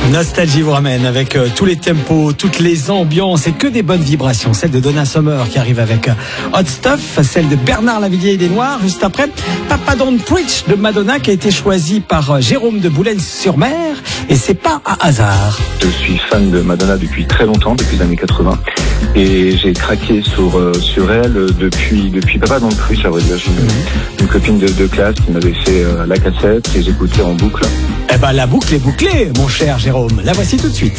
Nostalgie vous ramène avec tous les tempos, toutes les ambiances et que des bonnes vibrations. Celle de Donna Summer qui arrive avec Hot Stuff, celle de Bernard Lavilliers et des Noirs. Juste après, Papa Don't Preach de Madonna qui a été choisi par Jérôme de Boulogne-sur-Mer. Et c'est pas un hasard. Je suis fan de Madonna depuis très longtemps, depuis les années 80. Et j'ai craqué sur elle depuis Papa Don't Preach, à vrai dire. J'ai une copine de classe qui m'avait fait la cassette et j'écoutais en boucle. Eh ben la boucle est bouclée, mon cher Jérôme. La voici tout de suite.